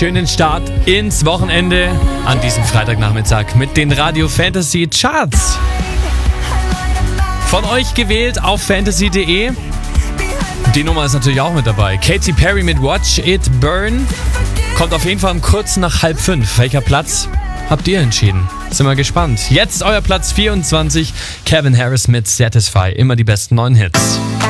schönen Start ins Wochenende an diesem Freitagnachmittag mit den Radio Fantasy Charts. Von euch gewählt auf fantasy.de. Die Nummer ist natürlich auch mit dabei. Katy Perry mit Watch It Burn. Kommt auf jeden Fall um kurz nach 4:30. Welcher Platz habt ihr entschieden? Sind wir gespannt. Jetzt euer Platz 24. Calvin Harris mit Satisfy. Immer die besten neuen Hits.